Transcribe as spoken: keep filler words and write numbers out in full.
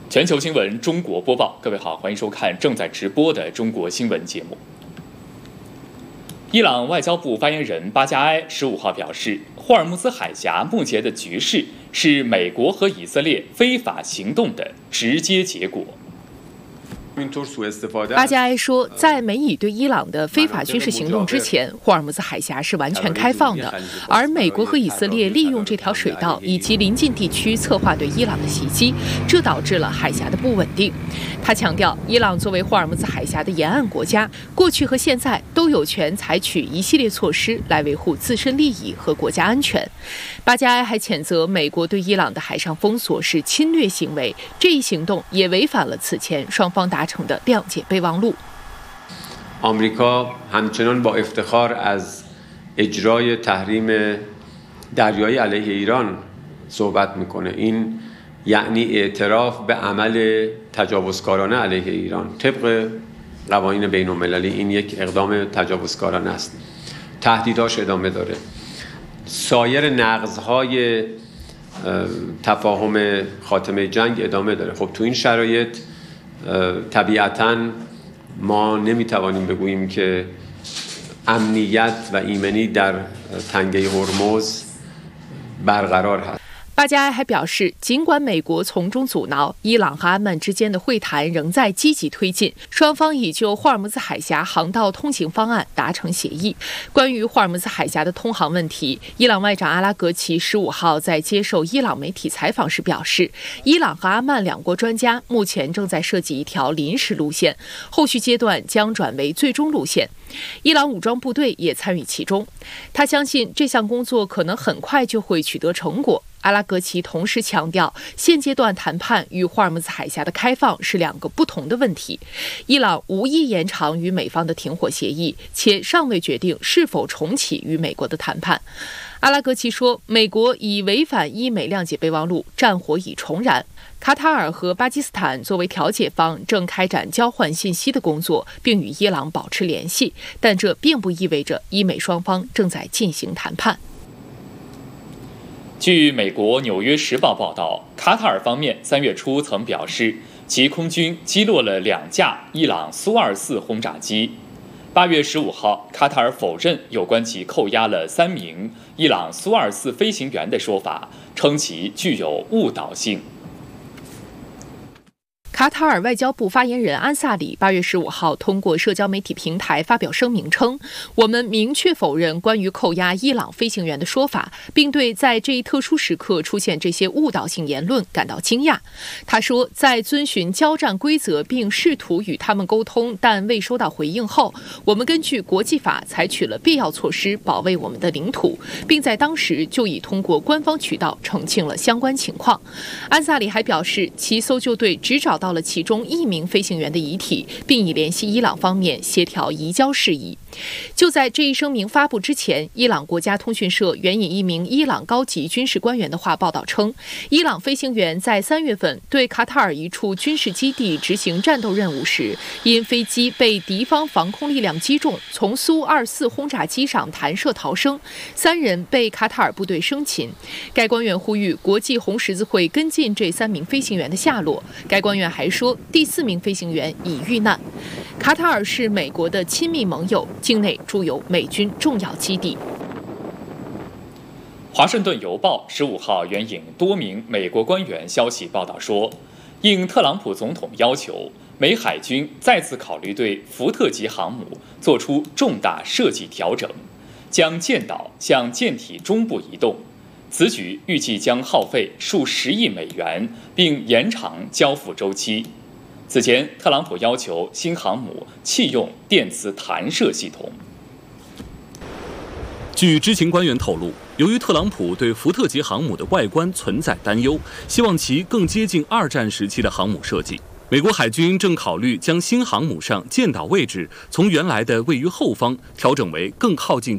全球新闻中国播报，各位好，欢迎收看正在直播的中国新闻节目。伊朗外交部发言人巴加埃十五号表示，霍尔木兹海峡目前的局势是美国和以色列非法行动的直接结果。 巴加埃说，在美以对伊朗的非法军事行动之前，霍尔木兹海峡是完全开放的，而美国和以色列利用这条水道以及邻近地区策划对伊朗的袭击，这导致了海峡的不稳定。他强调，伊朗作为霍尔木兹海峡的沿岸国家，过去和现在都有权采取一系列措施来维护自身利益和国家安全。巴加埃还谴责美国对伊朗的海上封锁是侵略行为，这一行动也违反了此前双方达成的谅解备忘录。 آمریکا همچنان با افتخار از اجرای تحریم دریایی علیه ایران صحبت میکنه. این یعنی اعتراف به عمل تجاوزکارانه علیه ایران طبق قوانین بین المللی. این یک اقدام تجاوزکارانه است. تهدیداش ادامه داره. سایر نقض‌های تفاهم خاتمه جنگ ادامه داره. خب تو این شرایط طبیعتاً ما نمیتوانیم بگوییم که امنیت و ایمنی در تنگه هرمز برقرار هست。 巴加埃还表示，尽管美国从中阻挠，伊朗和阿曼之间的会谈仍在积极推进，双方已就霍尔木兹海峡航道通行方案达成协议。关于霍尔木兹海峡的通航问题，伊朗外长阿拉格齐十五号在接受伊朗媒体采访时表示，伊朗和阿曼两国专家目前正在设计一条临时路线，后续阶段将转为最终路线。伊朗武装部队也参与其中，他相信这项工作可能很快就会取得成果。阿拉格齐同时强调，现阶段谈判与霍尔木兹海峡的开放是两个不同的问题。伊朗无意延长与美方的停火协议，且尚未决定是否重启与美国的谈判。阿拉格齐说，美国已违反伊美谅解备忘录，战火已重燃。卡塔尔和巴基斯坦作为调解方，正开展交换信息的工作，并与伊朗保持联系，但这并不意味着伊美双方正在进行谈判。 据美国《纽约时报》报道，卡塔尔方面三月初曾表示，其空军击落了两架伊朗苏二四轰炸机。八月十五号，卡塔尔否认有关其扣押了三名伊朗苏二四飞行员的说法，称其具有误导性。 卡塔尔外交部发言人安萨里八月十五号通过社交媒体平台发表声明称，我们明确否认关于扣押伊朗飞行员的说法，并对在这一特殊时刻出现这些误导性言论感到惊讶。他说，在遵循交战规则并试图与他们沟通，但未收到回应后，我们根据国际法采取了必要措施保卫我们的领土，并在当时就已通过官方渠道澄清了相关情况。安萨里还表示，其搜救队只找到了其中一名飞行员的遗体，并已联系伊朗方面协调移交事宜。就在这一声明发布之前，伊朗国家通讯社援引一名伊朗高级军事官员的话报道称，伊朗飞行员在三月份对卡塔尔一处军事基地执行战斗任务时，因飞机被敌方防空力量击中，从苏二四轰炸机上弹射逃生，三人被卡塔尔部队生擒。该官员呼吁国际红十字会跟进这三名飞行员的下落。该官员还说，第四名飞行员已遇难。卡塔尔是美国的亲密盟友，境内驻有美军重要基地。 华盛顿邮报十五号援引多名美国官员消息报道说，应特朗普总统要求，美海军再次考虑对福特级航母做出重大设计调整，将舰岛向舰体中部移动。此举预计将耗费数十亿美元，并延长交付周期。此前，特朗普要求新航母弃用电磁弹射系统。 据知情官员透露，由于特朗普对福特级航母的外观存在担忧，希望其更接近二战时期的航母设计。美国海军正考虑将新航母上舰岛位置从原来的位于后方调整为更靠近